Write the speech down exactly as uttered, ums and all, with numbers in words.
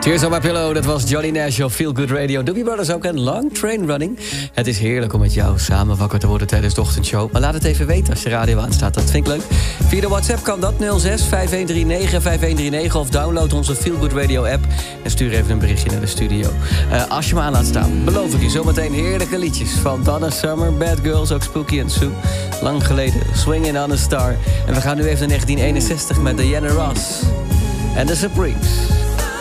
Tears on my pillow, dat was Johnny Nash op Feel Good Radio. Doobie Brothers ook een Long Train Running. Het is heerlijk om met jou samen wakker te worden tijdens de ochtendshow. Maar laat het even weten als je radio aanstaat, dat vind ik leuk. Via de WhatsApp kan dat nul zes vijf een drie negen vijf een drie negen... of download onze Feel Good Radio app en stuur even een berichtje naar de studio. Uh, als je me aan laat staan, beloof ik je zometeen heerlijke liedjes van Donna Summer, Bad Girls, ook Spooky and Sue. Lang geleden, Swingin' on a Star. En we gaan nu even naar negentien eenenzestig met Diana Ross en The Supremes.